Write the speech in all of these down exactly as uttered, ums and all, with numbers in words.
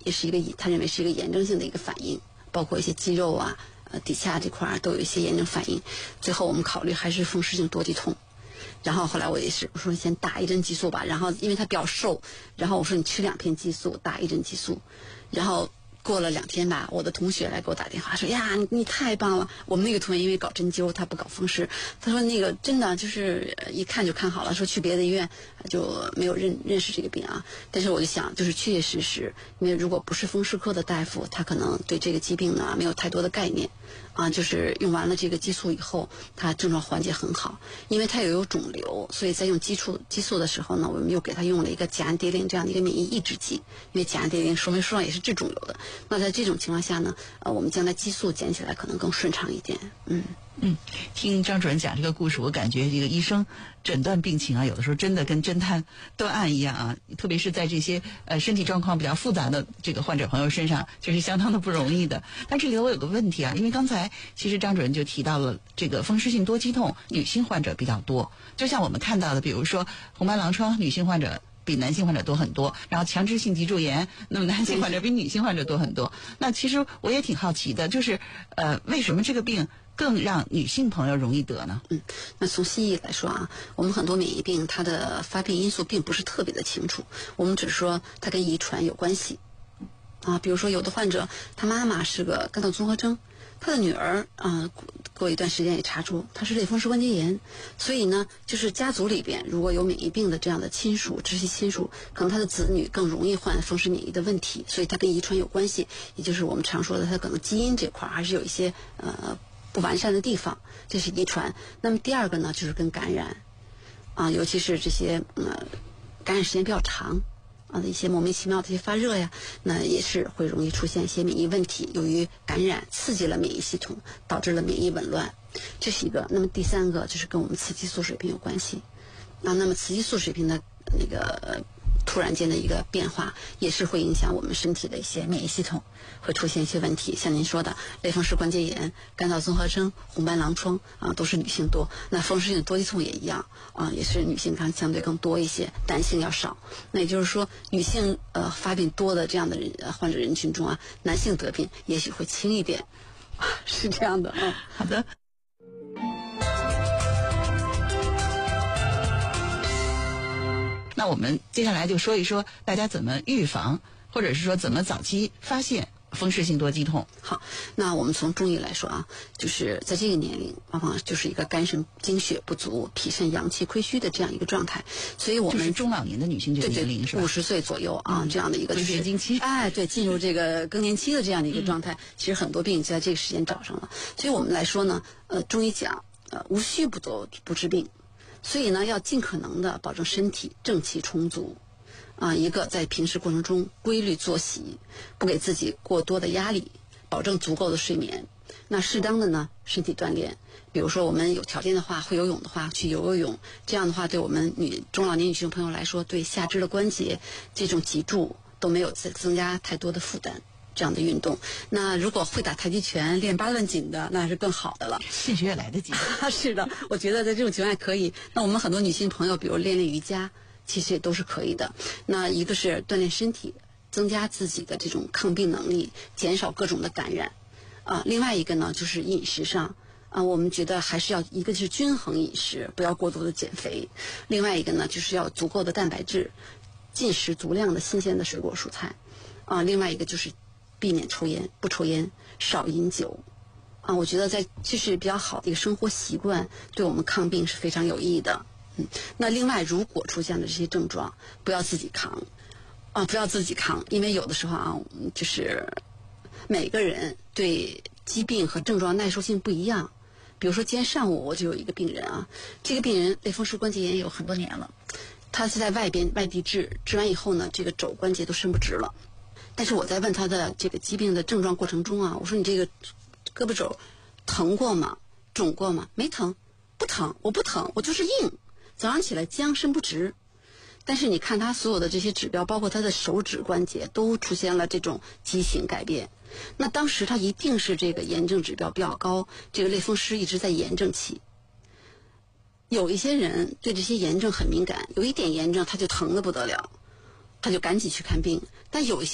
也是一个他认为是一个炎症性的一个反应，包括一些肌肉啊、呃底下这块都有一些炎症反应。最后我们考虑还是风湿性多肌痛。然后后来我也是我说先打一针激素吧，然后因为他比较瘦，然后我说你吃两片激素，打一针激素，然后过了两天吧，我的同学来给我打电话说呀，你你太棒了！我们那个同学因为搞针灸，他不搞风湿，他说那个真的就是一看就看好了，说去别的医院就没有认认识这个病啊。但是我就想，就是确确实实，因为如果不是风湿科的大夫，他可能对这个疾病呢没有太多的概念啊。就是用完了这个激素以后，他症状缓解很好，因为他也有肿瘤，所以在用激素激素的时候呢，我们又给他用了一个甲氨蝶呤这样的一个免疫抑制剂，因为甲氨蝶呤说明书上也是治肿瘤的。那在这种情况下呢，呃，我们将来激素减起来可能更顺畅一点。嗯嗯，听张主任讲这个故事，我感觉这个医生诊断病情啊，有的时候真的跟侦探断案一样啊，特别是在这些呃身体状况比较复杂的这个患者朋友身上，就是相当的不容易的。但这里我有个问题啊，因为刚才其实张主任就提到了这个风湿性多肌痛，女性患者比较多，就像我们看到的，比如说红斑狼疮，女性患者比男性患者多很多，然后强直性脊柱炎，那么男性患者比女性患者多很多。那其实我也挺好奇的，就是呃，为什么这个病更让女性朋友容易得呢？ 嗯，那从西医来说啊，我们很多免疫病它的发病因素并不是特别的清楚，我们只是说它跟遗传有关系啊。比如说有的患者他妈妈是个肝脏综合征，他的女儿啊、呃，过一段时间也查出他是类风湿关节炎，所以呢，就是家族里边如果有免疫病的这样的亲属、直系亲属，可能他的子女更容易患风湿免疫的问题，所以它跟遗传有关系，也就是我们常说的，它可能基因这块还是有一些呃不完善的地方，这是遗传。那么第二个呢，就是跟感染啊，尤其是这些呃感染时间比较长。啊，一些莫名其妙的一些发热呀，那也是会容易出现一些免疫问题。由于感染刺激了免疫系统，导致了免疫紊乱，这是一个。那么第三个就是跟我们雌激素水平有关系啊。那么雌激素水平的那个突然间的一个变化，也是会影响我们身体的一些免疫系统，会出现一些问题。像您说的类风湿关节炎、肝脏综合征、红斑狼疮啊，都是女性多。那风湿性多肌痛也一样啊，也是女性看相对更多一些，男性要少。那也就是说，女性呃发病多的这样的人、呃、患者人群中啊，男性得病也许会轻一点，是这样的啊。 好的。那我们接下来就说一说大家怎么预防，或者是说怎么早期发现风湿性多肌痛。 好，那我们从中医来说啊，就是在这个年龄，往往就是一个肝肾精血不足、脾肾阳气亏虚的这样一个状态，所以我们、 就是、中老年的女性这个年龄是吧？ 五十岁左右啊、嗯，这样的一个就是更年期， 哎，对，进入这个更年期的这样的一个状态，嗯、其实很多病就在这个时间找上了。所以我们来说呢，呃，中医讲，呃，无虚不走不治病。所以呢，要尽可能的保证身体正气充足，啊，一个在平时过程中规律作息，不给自己过多的压力，保证足够的睡眠。那适当的呢，身体锻炼，比如说我们有条件的话，会游泳的话，去游游泳。这样的话，对我们女中老年女性朋友来说，对下肢的关节、这种脊柱都没有增增加太多的负担。这样的运动，那如果会打太极拳、练八段锦的，那是更好的了。 气血来得及。 是的，我觉得在这种情况下可以。那我们很多女性朋友，比如练练瑜伽，其实也都是可以的。那一个是锻炼身体，增加自己的这种抗病能力，减少各种的感染。啊，另外一个呢，就是饮食上啊，我们觉得还是要一个是均衡饮食，不要过度的减肥；另外一个呢，就是要足够的蛋白质，进食足量的新鲜的水果蔬菜。啊，另外一个就是避免抽烟，不抽烟，少饮酒，啊，我觉得在这是比较好的一个生活习惯，对我们抗病是非常有益的。嗯，那另外如果出现了这些症状，不要自己扛，啊，不要自己扛，因为有的时候啊，就是每个人对疾病和症状耐受性不一样。比如说今天上午我就有一个病人啊，这个病人类风湿关节炎有很多年了，他是在外边外地治，治完以后呢，这个肘关节都伸不直了。但是我在问他的这个疾病的症状过程中啊，我说你这个胳膊肘疼过吗？肿过吗？没疼，不疼，我不疼，我就是硬，早上起来僵伸不直。但是你看他所有的这些指标，包括他的手指关节都出现了这种畸形改变，那当时他一定是这个炎症指标比较高，这个类风湿一直在炎症期。有一些人对这些炎症很敏感，有一点炎症他就疼得不得了，他就赶紧去看病。但有一些患者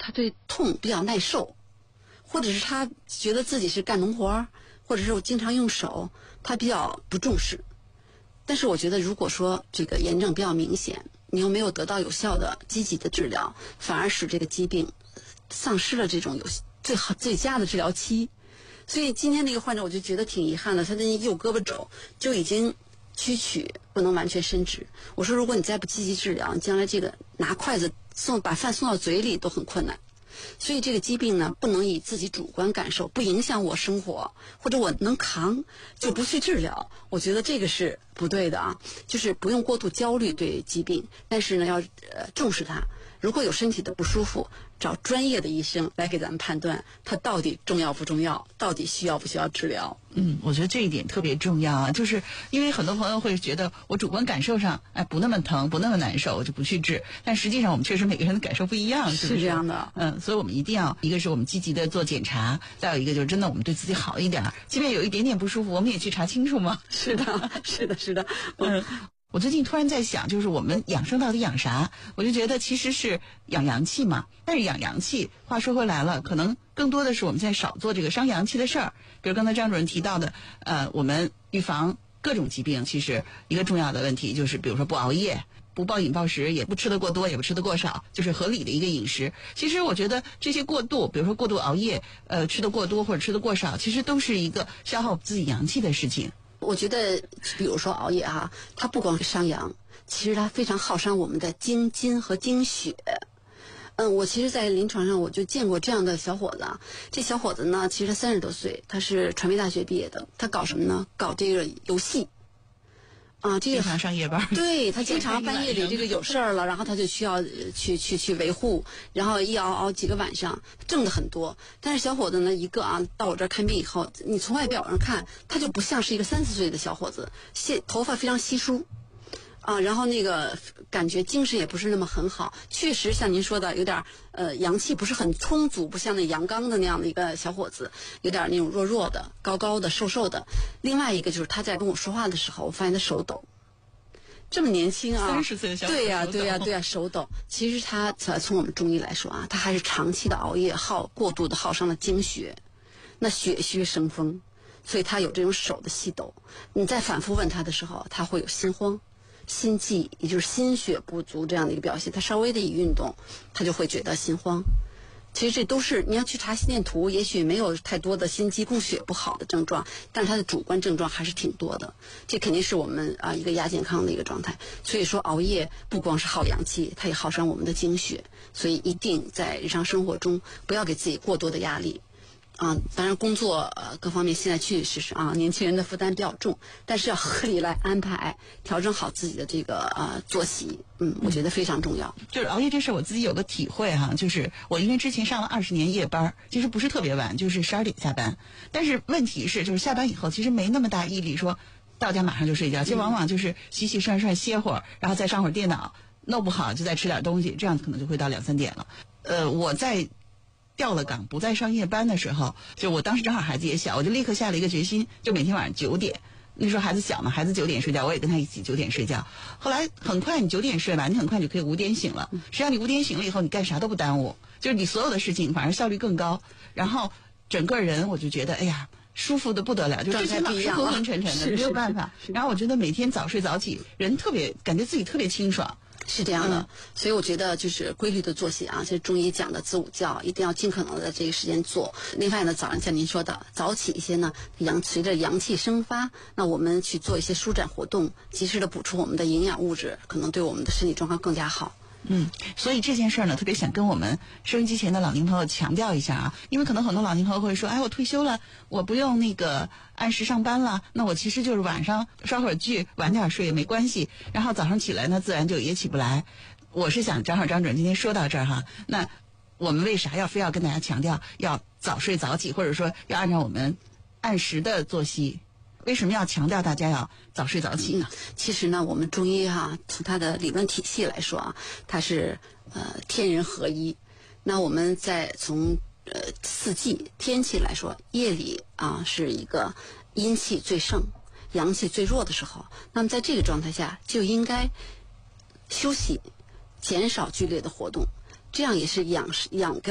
他对痛比较耐受，或者是他觉得自己是干农活，或者是我经常用手，他比较不重视。但是我觉得，如果说这个炎症比较明显，你又没有得到有效的积极的治疗，反而使这个疾病丧失了这种有最好最佳的治疗期。所以今天那个患者我就觉得挺遗憾的，他的右胳膊肘就已经屈曲，不能完全伸直。我说如果你再不积极治疗，你将来这个拿筷子送把饭送到嘴里都很困难。所以这个疾病呢，不能以自己主观感受不影响我生活，或者我能扛就不去治疗，我觉得这个是不对的啊。就是不用过度焦虑对疾病，但是呢要呃重视它。如果有身体的不舒服，找专业的医生来给咱们判断它到底重要不重要，到底需要不需要治疗。 嗯，我觉得这一点特别重要啊，就是因为很多朋友会觉得我主观感受上，哎，不那么疼，不那么难受，我就不去治。但实际上我们确实每个人的感受不一样，是不是？ 是这样的。 嗯，所以我们一定要，一个是我们积极的做检查，再有一个就是真的我们对自己好一点，即便有一点点不舒服，我们也去查清楚嘛。 是的，是的，是的。 嗯。我最近突然在想，就是我们养生到底养啥？我就觉得其实是养阳气嘛。但是养阳气，话说回来了，可能更多的是我们现在少做这个伤阳气的事儿。比如刚才张主任提到的，呃，我们预防各种疾病，其实一个重要的问题就是，比如说不熬夜，不暴饮暴食，也不吃得过多，也不吃得过少，就是合理的一个饮食。其实我觉得这些过度，比如说过度熬夜，呃，吃得过多或者吃得过少，其实都是一个消耗自己阳气的事情。 我觉得，比如说熬夜哈，它不光是伤阳，其实它非常耗伤我们的精筋和精血。嗯，我其实，在临床上我就见过这样的小伙子。这小伙子呢，其实他三十多岁，他是传媒大学毕业的。他搞什么呢？搞这个游戏。啊，这个经常上夜班， 对他经常半夜里这个有事儿了，然后他就需要去去去维护，然后一熬熬几个晚上，挣的很多。但是小伙子呢，一个啊，到我这儿看病以后，你从外表上看，他就不像是一个三四岁的小伙子，稀头发非常稀疏。啊，然后那个感觉精神也不是那么很好，确实像您说的，有点呃阳气不是很充足，不像那阳刚的那样的一个小伙子，有点那种弱弱的、高高的、瘦瘦的。另外一个就是他在跟我说话的时候，我发现他手抖，这么年轻啊， 三十岁的小伙子， 对呀、啊、对呀、啊、对呀、啊，手抖。其实他从我们中医来说啊，他还是长期的熬夜耗过度的耗伤了精血，那血虚生风，所以他有这种手的细抖。你再反复问他的时候，他会有心慌。心悸，也就是心血不足这样的一个表现，他稍微的一运动，他就会觉得心慌。其实这都是你要去查心电图，也许没有太多的心肌供血不好的症状，但他的主观症状还是挺多的。这肯定是我们啊一个亚健康的一个状态。所以说熬夜不光是耗阳气，它也耗伤我们的精血，所以一定在日常生活中不要给自己过多的压力。啊，当然工作呃各方面现在确实是啊，年轻人的负担比较重，但是要合理来安排，调整好自己的这个呃作息，嗯，我觉得非常重要。 就是熬夜这事，我自己有个体会哈，就是我因为之前上了二十年夜班，其实不是特别晚，就是十二点下班，但是问题是就是下班以后其实没那么大毅力说到家马上就睡觉，其实往往就是洗洗涮涮歇会儿，然后再上会儿电脑，弄不好就再吃点东西，这样可能就会到两三点了。呃，我在调了岗不再上夜班的时候，就我当时正好孩子也小，我就立刻下了一个决心，就每天晚上九点，那时候孩子小嘛，孩子九点睡觉，我也跟他一起九点睡觉。后来很快你九点睡吧，你很快就可以五点醒了。实际上你五点醒了以后，你干啥都不耽误，就是你所有的事情反而效率更高，然后整个人我就觉得哎呀舒服的不得了，就之前老是昏昏沉沉的，没有办法。然后我觉得每天早睡早起，人特别感觉自己特别清爽。 是这样的、嗯，所以我觉得就是规律的作息啊，这中医讲的子午觉一定要尽可能的在这个时间做。另外呢，早上像您说的早起一些呢，阳随着阳气生发，那我们去做一些舒展活动，及时的补充我们的营养物质，可能对我们的身体状况更加好。 嗯，所以这件事儿呢，特别想跟我们收音机前的老年朋友强调一下啊，因为可能很多老年朋友会说，哎，我退休了，我不用那个按时上班了，那我其实就是晚上刷会儿剧，晚点睡也没关系，然后早上起来呢，自然就也起不来。我是想正好张主任今天说到这儿哈，那我们为啥要非要跟大家强调要早睡早起，或者说要按照我们按时的作息？为什么要强调大家要早睡早起呢？ 嗯、其实呢，我们中医哈、啊，从它的理论体系来说啊，它是呃天人合一。那我们在从呃四季天气来说，夜里啊是一个阴气最盛、阳气最弱的时候。那么在这个状态下，就应该休息，减少剧烈的活动，这样也是养养。